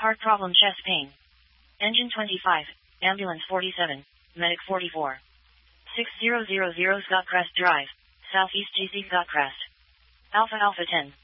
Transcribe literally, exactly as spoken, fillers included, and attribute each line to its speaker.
Speaker 1: Heart problem, chest pain. Engine twenty-five, ambulance forty-seven, medic forty-four. six zero zero zero Scotcrest Drive, Southeast G C Scotcrest. Alpha Alpha ten.